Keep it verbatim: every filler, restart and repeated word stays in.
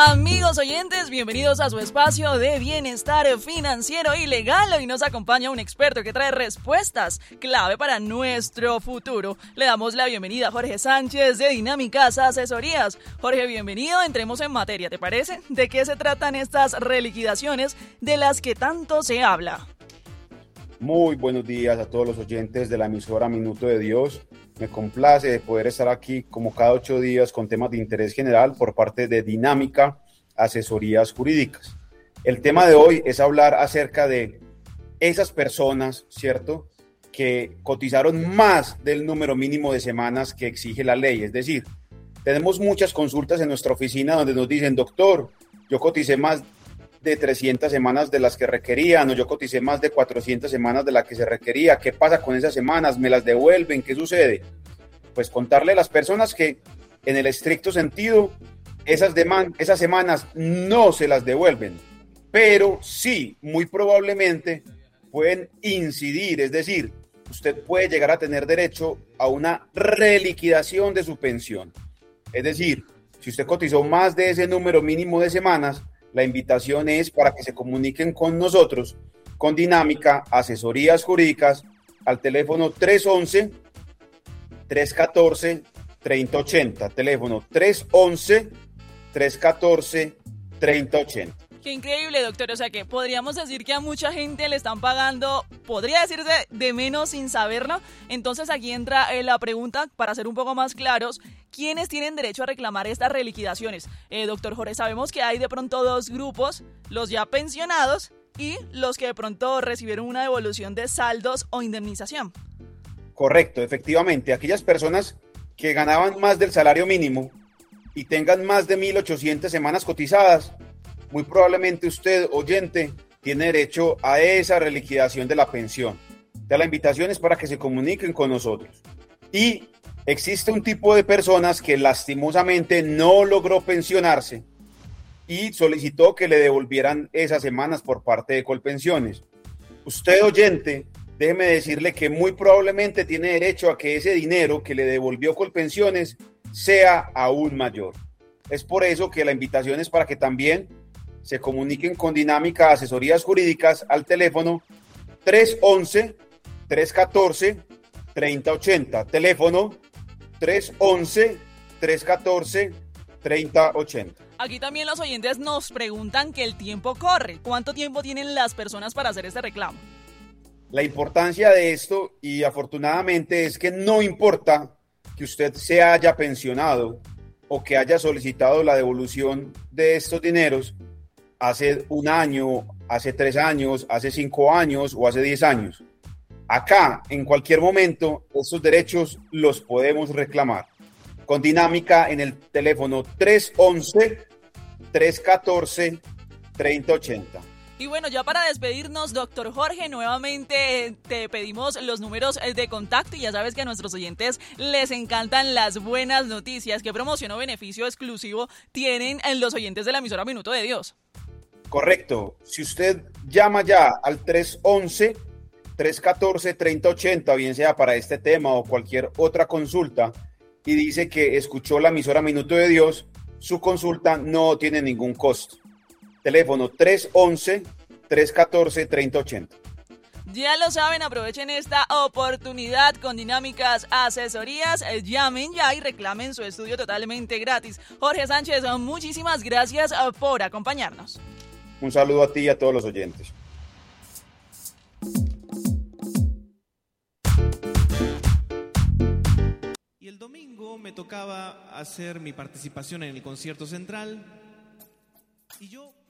Amigos oyentes, bienvenidos a su espacio de bienestar financiero y legal. Hoy nos acompaña un experto que trae respuestas clave para nuestro futuro. Le damos la bienvenida a Jorge Sánchez de Dinámicas Asesorías. Jorge, bienvenido. Entremos en materia, ¿te parece? ¿De qué se tratan estas reliquidaciones de las que tanto se habla? Muy buenos días a todos los oyentes de la emisora Minuto de Dios. Me complace de poder estar aquí como cada ocho días con temas de interés general por parte de Dinámica Asesorías Jurídicas. El tema de hoy es hablar acerca de esas personas, ¿cierto?, que cotizaron más del número mínimo de semanas que exige la ley. Es decir, tenemos muchas consultas en nuestra oficina donde nos dicen: doctor, yo coticé más de trescientas semanas de las que requerían, o yo coticé más de cuatrocientas semanas de las que se requería. ¿Qué pasa con esas semanas? ¿Me las devuelven? ¿Qué sucede? Pues contarle a las personas que en el estricto sentido esas, deman- esas semanas no se las devuelven, pero sí, muy probablemente pueden incidir, es decir, usted puede llegar a tener derecho a una reliquidación de su pensión. Es decir, si usted cotizó más de ese número mínimo de semanas, la invitación es para que se comuniquen con nosotros, con Dinámica Asesorías Jurídicas, al teléfono tres once, tres catorce, treinta ochenta, teléfono tres once, tres catorce, treinta ochenta. Qué increíble, doctor. O sea que podríamos decir que a mucha gente le están pagando, podría decirse, de menos sin saberlo. Entonces aquí entra eh, la pregunta, para ser un poco más claros: ¿quiénes tienen derecho a reclamar estas reliquidaciones? Eh, doctor Jorge, sabemos que hay de pronto dos grupos: los ya pensionados y los que de pronto recibieron una devolución de saldos o indemnización. Correcto, efectivamente. Aquellas personas que ganaban más del salario mínimo y tengan más de mil ochocientas semanas cotizadas, muy probablemente usted, oyente, tiene derecho a esa reliquidación de la pensión. Ya la invitación es para que se comuniquen con nosotros. Y existe un tipo de personas que lastimosamente no logró pensionarse y solicitó que le devolvieran esas semanas por parte de Colpensiones. Usted, oyente, déjeme decirle que muy probablemente tiene derecho a que ese dinero que le devolvió Colpensiones sea aún mayor. Es por eso que la invitación es para que también se comuniquen con Dinámica Asesorías Jurídicas al teléfono tres once, tres catorce, treinta ochenta, teléfono tres once, tres catorce, treinta ochenta. Aquí también los oyentes nos preguntan que el tiempo corre. ¿Cuánto tiempo tienen las personas para hacer este reclamo? La importancia de esto, y afortunadamente, es que no importa que usted se haya pensionado o que haya solicitado la devolución de estos dineros hace un año, hace tres años, hace cinco años o hace diez años. Acá, en cualquier momento, estos derechos los podemos reclamar. Con Dinámica en el teléfono tres once, tres catorce, treinta ochenta. Y bueno, ya para despedirnos, doctor Jorge, nuevamente te pedimos los números de contacto, y ya sabes que a nuestros oyentes les encantan las buenas noticias. ¿Qué promoción o beneficio exclusivo tienen los oyentes de la emisora Minuto de Dios? Correcto. Si usted llama ya al tres once, tres catorce, treinta ochenta, bien sea para este tema o cualquier otra consulta, y dice que escuchó la emisora Minuto de Dios, su consulta no tiene ningún costo. Teléfono tres once, tres catorce, treinta ochenta. Ya lo saben, aprovechen esta oportunidad con Dinámicas Asesorías. Llamen ya y reclamen su estudio totalmente gratis. Jorge Sánchez, muchísimas gracias por acompañarnos. Un saludo a ti y a todos los oyentes. Y el domingo me tocaba hacer mi participación en el concierto central y yo